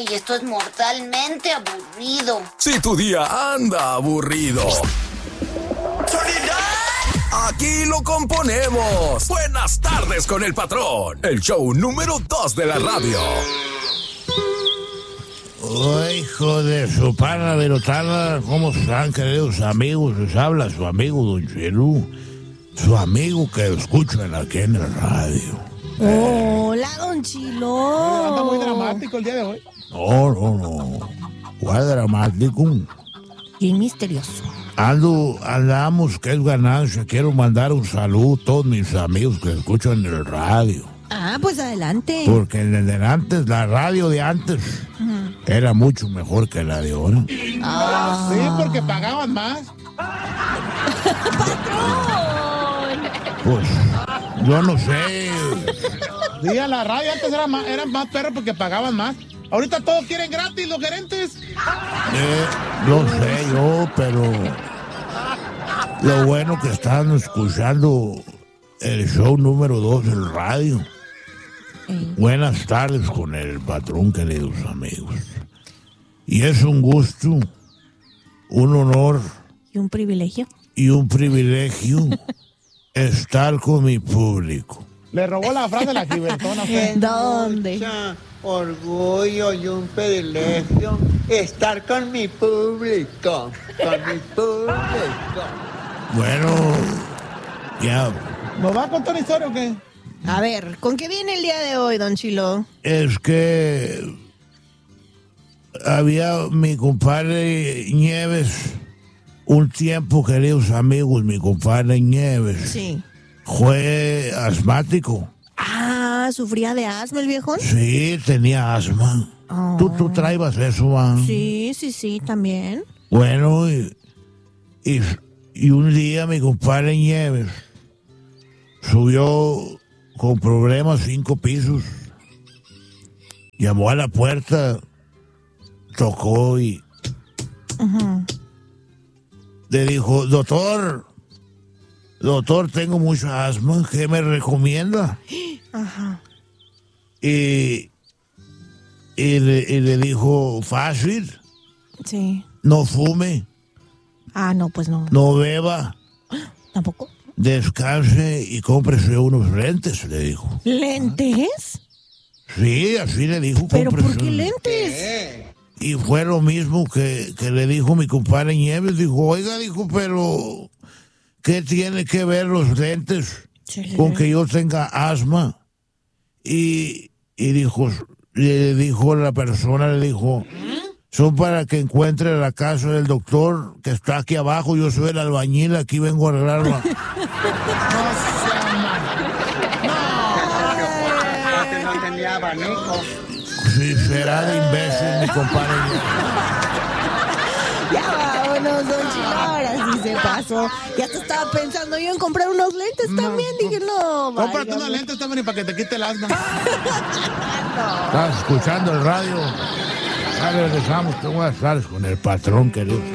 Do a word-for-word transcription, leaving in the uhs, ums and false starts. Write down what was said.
y esto es mortalmente aburrido. Si tu día anda aburrido, aquí lo componemos. Buenas tardes con el patrón. El show número dos de la radio. Oh, hijo de su pana Verotana, ¿cómo están, queridos amigos? Les habla su amigo Don Chelú, su amigo que escuchan aquí en la radio. Hola, Don Chilo. Anda muy dramático el día de hoy. No, no, no. ¿Cuál dramático? Bien misterioso. Ando, andamos, que es ganancia. Quiero mandar un saludo a todos mis amigos que escuchan el radio. Ah, pues adelante. Porque en el antes, la radio de antes uh-huh. era mucho mejor que la de ahora. Ah. Sí, porque pagaban más. ¡Patrón! Pues, yo no sé. Sí, a la radio antes eran más, eran más perros porque pagaban más. Ahorita todos quieren gratis, los gerentes. Eh, no sé yo, pero lo bueno que están escuchando el show número dos del radio. Eh. Buenas tardes con el patrón, queridos amigos. Y es un gusto, un honor. Y un privilegio. Y un privilegio estar con mi público. Le robó la frase a la Gibertona. ¿Dónde? Mucha orgullo y un privilegio estar con mi público. Con mi público. Bueno, ya. ¿Nos va a contar una historia o qué? A ver, ¿con qué viene el día de hoy, Don Chilo? Es que había mi compadre Nieves, un tiempo, queridos amigos, mi compadre Nieves. Sí. Fue asmático. Ah, ¿sufría de asma el viejón? Sí, tenía asma. Oh. ¿Tú, tú traibas eso, man? Sí, sí, sí, también. Bueno, y, y, y un día mi compadre Nieves subió con problemas cinco pisos. Llamó a la puerta, tocó y uh-huh. le dijo, doctor, doctor, tengo mucha asma, ¿qué me recomienda? Ajá. Y, y, le, y le dijo, fácil. Sí. No fume. Ah, no, pues no. No beba. ¿Tampoco? Descanse y cómprese unos lentes, le dijo. ¿Lentes? Sí, así le dijo. ¿Pero por qué lentes? Y fue lo mismo que, que le dijo mi compadre Nieves. Dijo, oiga, dijo, pero ¿qué tiene que ver los lentes sí. con que yo tenga asma? Y, y dijo, le dijo la persona, le dijo, son para que encuentre la casa del doctor que está aquí abajo. Yo soy el albañil, aquí vengo a arreglarla. No tenía abanico. Sí, será de imbécil, mi compadre. Ya vámonos, Don Chilo, ahora sí se pasó. Ya te estaba pensando yo en comprar unos lentes no, también. Dije, no, cómprate unos lentes también para que te quite el asma. No. Estás escuchando el radio. Ya regresamos. Buenas tardes con el patrón, querido.